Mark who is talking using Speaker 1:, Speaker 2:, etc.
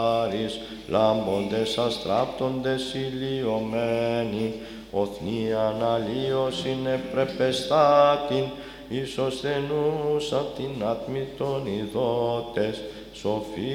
Speaker 1: λάμποντες αστράπτοντες ηλιομένοι, οθνίαν αλλίωσιν επρεπεστάτην, ισοσθενούσαν την άτμη των ειδότες, σοφοί